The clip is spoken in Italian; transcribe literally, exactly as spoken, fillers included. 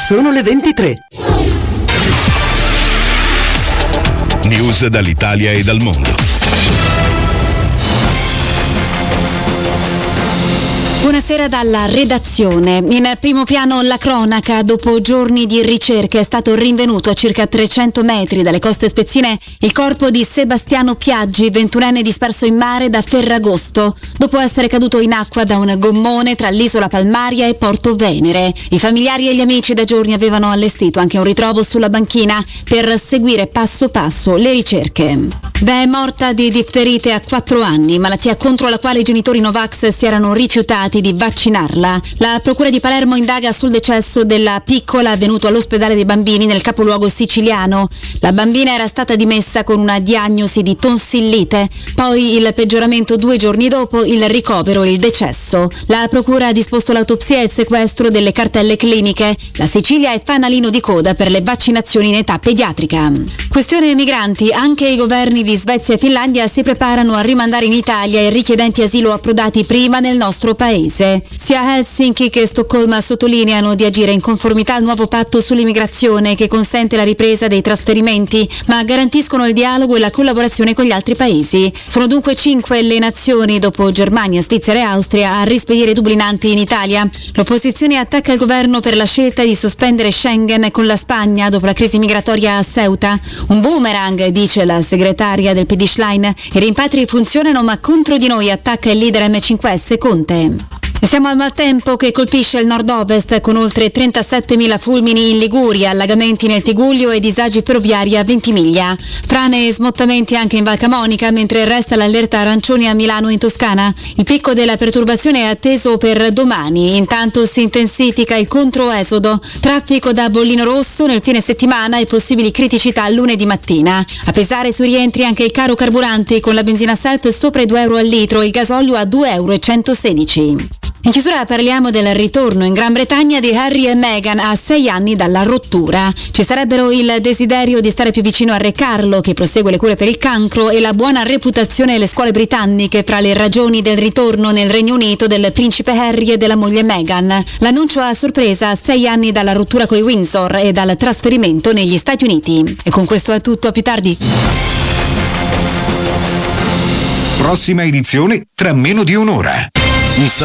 Sono le ventitré. News dall'Italia e dal mondo. Buonasera dalla redazione. In primo piano la cronaca. Dopo giorni di ricerche è stato rinvenuto a circa trecento metri dalle coste spezzine il corpo di Sebastiano Piaggi, ventunenne disperso in mare da Ferragosto, dopo essere caduto in acqua da un gommone tra l'isola Palmaria e Porto Venere. I familiari e gli amici da giorni avevano allestito anche un ritrovo sulla banchina per seguire passo passo le ricerche. Beh, è morta di difterite a quattro anni, malattia contro la quale i genitori Novax si erano rifiutati di vaccinarla. La procura di Palermo indaga sul decesso della piccola avvenuto all'ospedale dei bambini nel capoluogo siciliano. La bambina era stata dimessa con una diagnosi di tonsillite, poi il peggioramento due giorni dopo, il ricovero e il decesso. La procura ha disposto l'autopsia e il sequestro delle cartelle cliniche. La Sicilia è fanalino di coda per le vaccinazioni in età pediatrica. Questione migranti, anche i governi di Svezia e Finlandia si preparano a rimandare in Italia i richiedenti asilo approdati prima nel nostro paese. Sia Helsinki che Stoccolma sottolineano di agire in conformità al nuovo patto sull'immigrazione che consente la ripresa dei trasferimenti, ma garantiscono il dialogo e la collaborazione con gli altri paesi. Sono dunque cinque le nazioni, dopo Germania, Svizzera e Austria, a rispedire dublinanti in Italia. L'opposizione attacca il governo per la scelta di sospendere Schengen con la Spagna dopo la crisi migratoria a Ceuta. Un boomerang, dice la segretaria del P D Schlein. I rimpatri funzionano, ma contro di noi attacca il leader M cinque S Conte. E siamo al maltempo che colpisce il nord-ovest con oltre trentasettemila fulmini in Liguria, allagamenti nel Tigullio e disagi ferroviari a Ventimiglia. Frane e smottamenti anche in Val Camonica, mentre resta l'allerta arancione a Milano e in Toscana. Il picco della perturbazione è atteso per domani. Intanto si intensifica il controesodo. Traffico da Bollino Rosso nel fine settimana e possibili criticità lunedì mattina. A pesare sui rientri anche il caro carburanti, con la benzina self sopra i due euro al litro e il gasolio a due euro e centosedici. In chiusura parliamo del ritorno in Gran Bretagna di Harry e Meghan a sei anni dalla rottura. Ci sarebbero il desiderio di stare più vicino a Re Carlo, che prosegue le cure per il cancro, e la buona reputazione delle scuole britanniche fra le ragioni del ritorno nel Regno Unito del principe Harry e della moglie Meghan. L'annuncio a sorpresa a sei anni dalla rottura coi Windsor e dal trasferimento negli Stati Uniti. E con questo è tutto, a più tardi. Prossima edizione tra meno di un'ora. Un